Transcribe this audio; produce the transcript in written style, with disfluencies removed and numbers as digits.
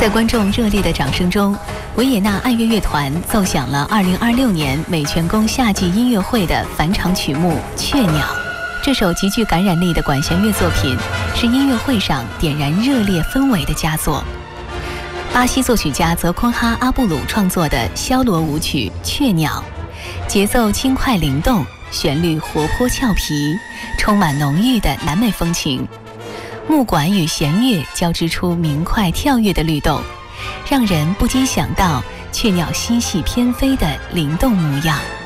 在观众热烈的掌声中，维也纳爱乐乐团奏响了2026年美泉宫夏季音乐会的返场曲目《雀鸟》。这首极具感染力的管弦乐作品是音乐会上点燃热烈氛围的佳作。巴西作曲家泽昆哈·阿布鲁创作的枭罗舞曲《雀鸟》，节奏轻快灵动，旋律活泼俏皮，充满浓郁的南美风情。木管与弦乐交织出明快跳跃的律动，让人不禁想到雀鸟嬉戏翩飞的灵动模样。